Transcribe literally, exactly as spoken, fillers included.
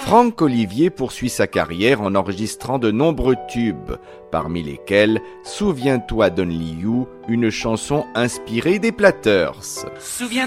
Franck Olivier poursuit sa carrière en enregistrant de nombreux tubes, parmi lesquels Souviens-toi d'Only You, une chanson inspirée des Platters. Souviens